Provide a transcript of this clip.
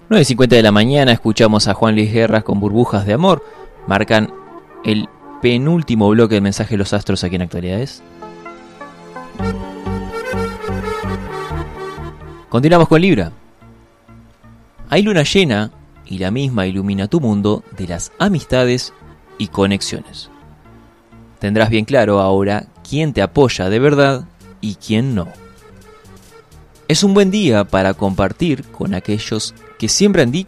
9:50 de la mañana escuchamos a Juan Luis Guerra con Burbujas de Amor. Marcan el penúltimo bloque del mensaje de los astros aquí en Actualidades. Continuamos con Libra. Hay luna llena y la misma ilumina tu mundo de las amistades y conexiones. Tendrás bien claro ahora quién te apoya de verdad y quién no. Es un buen día para compartir con aquellos que siempre han dicho